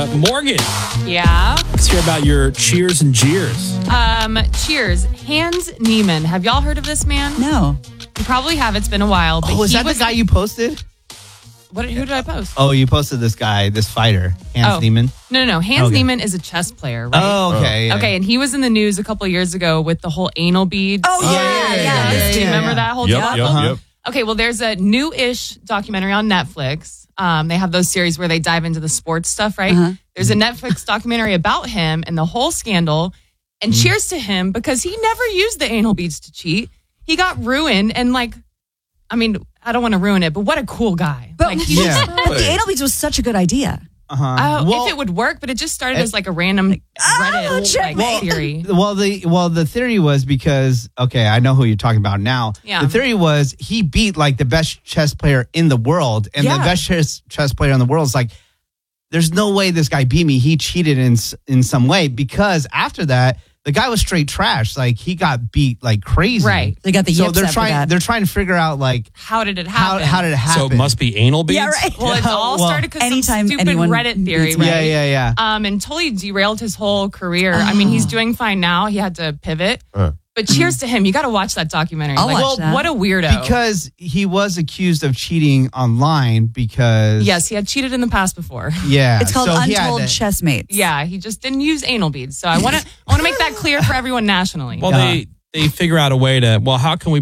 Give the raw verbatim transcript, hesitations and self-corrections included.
Uh, Morgan, Yeah. let's hear about your cheers and jeers. Um, cheers. Hans Niemann. Have y'all heard of this man? No. You probably have. It's been a while. But Oh, is he that was, the guy you posted? What, who did I post? Oh, you posted this guy, this fighter, Hans Oh. Niemann. No, no, no. Hans Okay. Niemann is a chess player, right? Oh, okay. yeah. Okay, and he was in the news a couple of years ago with the whole anal beads. Oh, yeah, yeah, yeah. yeah, Do you yeah, remember yeah. that whole Yep, debacle? yep, yep. Okay, well, there's a new-ish documentary on Netflix. Um, they have those series where they dive into the sports stuff, right? Uh-huh. There's a Netflix documentary about him and the whole scandal. And Mm. cheers to him because he never used the anal beads to cheat. He got ruined and like, I mean, I don't want to ruin it, but what a cool guy. But, like, he Yeah. but the anal beads was such a good idea. Uh-huh. Oh, well, if it would work, but it just started it- as like a random Reddit like, checkmate. theory. well, the well, the theory was because okay, I know who you're talking about now. Yeah. The theory was he beat like the best chess player in the world, and Yeah. the best chess chess player in the world is like, there's no way this guy beat me. He cheated in s- in some way because after that, the guy was straight trash. Like he got beat like crazy. Right. They got the So yips they're after trying. that. They're trying to figure out like How did it how happen? how did it happen. So it must be anal beads? Yeah, right. Well, it all Well, started because some anytime stupid anyone Reddit theory, beats right? me. Yeah, yeah, yeah. Um, and totally derailed his whole career. I mean, he's doing fine now. He had to pivot. Uh. But cheers to him. You got to watch that documentary. I'll Like, watch that. What a weirdo. Because he was accused of cheating online because yes, he had cheated in the past before. yeah, It's called so he had Untold to- Chessmates. Yeah, he just didn't use anal beads. So I want to I want to make that clear for everyone nationally. Well, Yeah. they, they figure out a way to, well, how can we